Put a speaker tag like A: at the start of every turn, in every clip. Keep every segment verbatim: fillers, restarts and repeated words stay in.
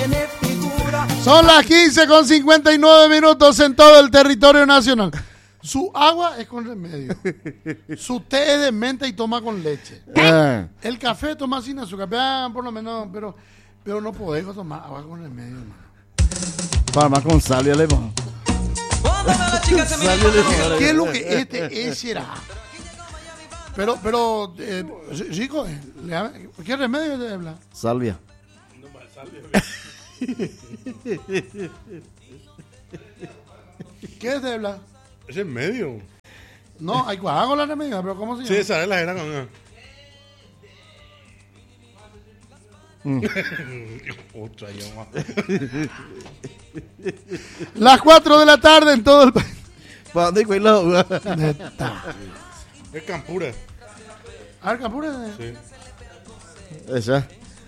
A: Son las quince con cincuenta y nueve minutos en todo el territorio nacional. Su agua es con remedio. Su té es de menta y toma con leche.
B: Eh.
A: El café toma sin azúcar. Vean, por lo menos, pero, pero no podés tomar agua con remedio, hermano.
B: Para más con sal, ya le pongo.
A: ¿Qué es lo que este es será? Pero, pero, eh, rico, eh, ¿qué remedio te habla?
B: Salvia.
A: ¿Qué es de habla?
C: Es en medio.
A: No, hay cuajago la remedio, pero ¿cómo se llama?
C: Sí, esa es la era con.
B: Mm.
C: Otra llama.
A: Las cuatro de la tarde en todo el país.
B: ¿Para dónde fue la uva?
A: Neta.
C: Es Campura.
A: Arca pura.
C: Sí.
B: Esa.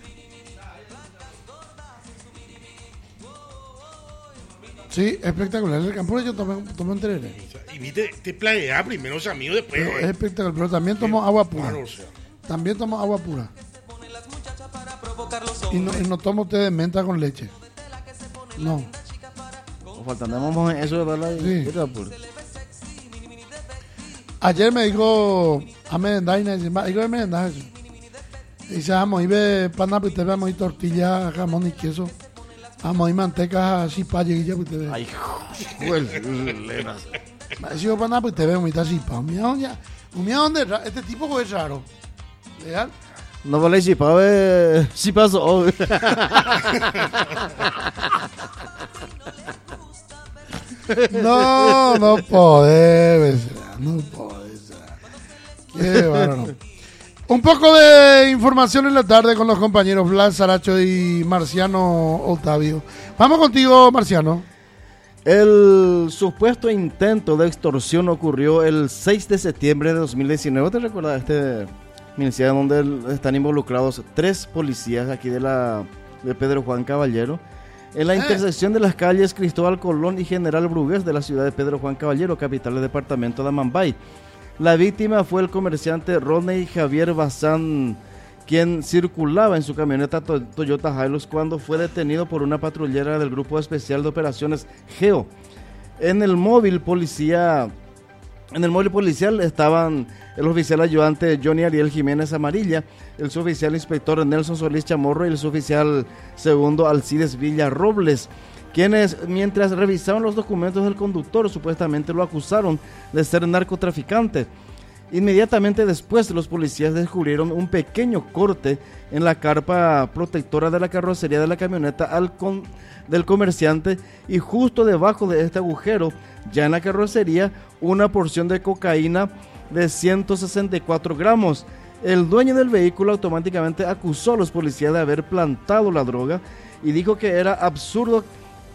A: Sí, espectacular. El Campura yo tomé, tomé un tereré.
C: Y viste, te planeaba primero, o sea, amigo, después.
A: Pero es espectacular, pero también tomo agua pura.
C: Claro, o sea.
A: También tomo agua pura. Y no, y no tomo té de menta con leche. No.
B: Faltamos eso de verdad.
A: Sí.
B: ¿Qué te apuro?
A: Ayer me dijo a merendar y dice, digo de merendar eso. Dice, vamos a ir de pana, pues te vamos a ir tortilla, jamón y queso. Vamos a ir manteca así para llegar, pues te ve.
B: Ay, joder.
A: Me dice, pana, pues te vemos y está así, pa. Mira, ya. Mira dónde, este tipo es raro. ¿Legal?
B: No vale si pa ver si pasó.
A: No, no podés, no podés. Qué bárbaro. Un poco de información en la tarde con los compañeros Blas Saracho y Marciano Octavio. Vamos contigo, Marciano.
B: El supuesto intento de extorsión ocurrió el seis de septiembre de dos mil diecinueve. ¿Te recuerdas este ministerio donde están involucrados tres policías aquí de la de Pedro Juan Caballero? En la intersección de las calles Cristóbal Colón y General Brugués de la ciudad de Pedro Juan Caballero, capital del departamento de Amambay. La víctima fue el comerciante Rodney Javier Bazán, quien circulaba en su camioneta Toyota Hilux cuando fue detenido por una patrullera del Grupo Especial de Operaciones GEO. En el móvil policía, en el móvil policial estaban el oficial ayudante Johnny Ariel Jiménez Amarilla, el suboficial inspector Nelson Solís Chamorro y el suboficial segundo Alcides Villa Robles, quienes mientras revisaban los documentos del conductor supuestamente lo acusaron de ser narcotraficante. Inmediatamente después los policías descubrieron un pequeño corte en la carpa protectora de la carrocería de la camioneta al con, del comerciante y justo debajo de este agujero, ya en la carrocería, una porción de cocaína de ciento sesenta y cuatro gramos. El dueño del vehículo automáticamente acusó a los policías de haber plantado la droga y dijo que era absurdo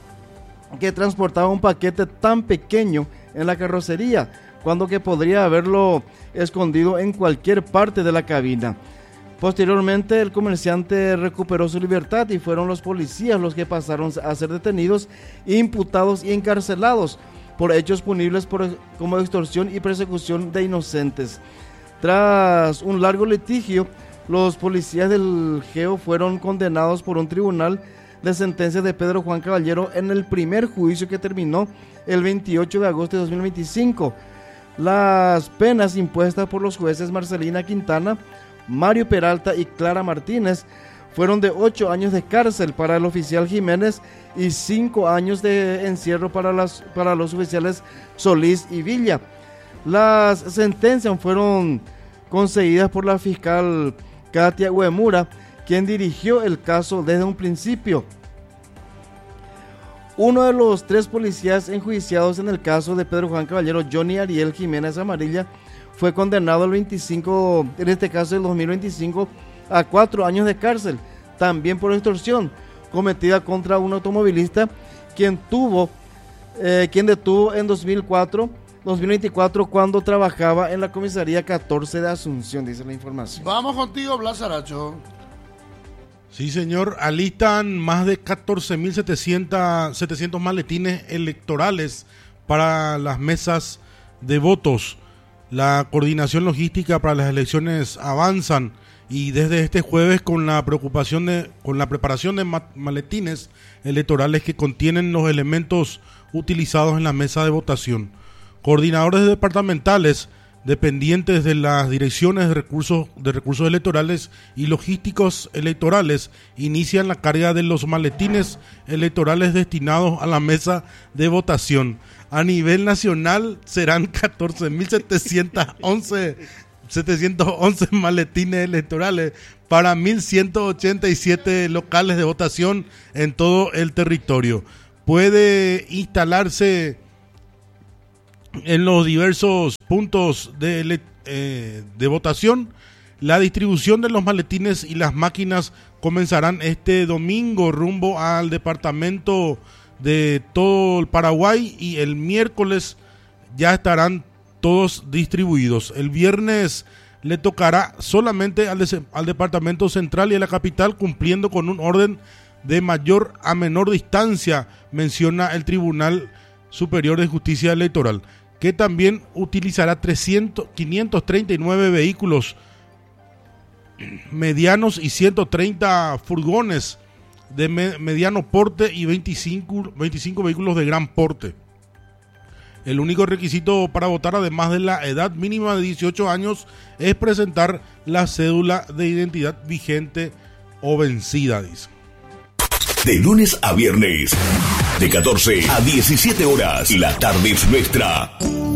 B: que transportaba un paquete tan pequeño en la carrocería, cuando que podría haberlo escondido en cualquier parte de la cabina. Posteriormente, el comerciante recuperó su libertad y fueron los policías los que pasaron a ser detenidos, imputados y encarcelados por hechos punibles por, como extorsión y persecución de inocentes. Tras un largo litigio, los policías del GEO fueron condenados por un tribunal de sentencia de Pedro Juan Caballero en el primer juicio que terminó el veintiocho de agosto de dos mil veinticinco. Las penas impuestas por los jueces Marcelina Quintana, Mario Peralta y Clara Martínez fueron de ocho años de cárcel para el oficial Jiménez y cinco años de encierro para, las, para los oficiales Solís y Villa. Las sentencias fueron concedidas por la fiscal Katia Uemura, quien dirigió el caso desde un principio. Uno de los tres policías enjuiciados en el caso de Pedro Juan Caballero, Johnny Ariel Jiménez Amarilla, fue condenado el veinticinco, en este caso el dos mil veinticinco, a cuatro años de cárcel, también por extorsión cometida contra un automovilista quien tuvo, eh, quien detuvo en dos mil cuatro, dos mil veinticuatro cuando trabajaba en la comisaría catorce de Asunción, dice la información.
A: Vamos contigo, Blas Saracho.
C: Sí, señor, alistan más de catorce mil setecientos maletines electorales para las mesas de votos. La coordinación logística para las elecciones avanzan Y desde este jueves con la preocupación de, con la preparación de ma- maletines electorales que contienen los elementos utilizados en la mesa de votación. Coordinadores departamentales dependientes de las direcciones de recursos, de recursos electorales y logísticos electorales inician la carga de los maletines electorales destinados a la mesa de votación. A nivel nacional serán catorce mil setecientos once maletines electorales para mil ciento ochenta y siete locales de votación en todo el territorio. Puede instalarse en los diversos puntos de, eh, de votación. La distribución de los maletines y las máquinas comenzarán este domingo rumbo al departamento de todo el Paraguay y el miércoles ya estarán todos distribuidos. El viernes le tocará solamente al, de, al departamento central y a la capital, cumpliendo con un orden de mayor a menor distancia, menciona el Tribunal Superior de Justicia Electoral, que también utilizará trescientos, quinientos treinta y nueve vehículos medianos y ciento treinta furgones de me, mediano porte y veinticinco, veinticinco vehículos de gran porte. El único requisito para votar, además de la edad mínima de dieciocho años, es presentar la cédula de identidad vigente o vencida, dice.
D: De lunes a viernes, de catorce a diecisiete horas, la tarde es nuestra.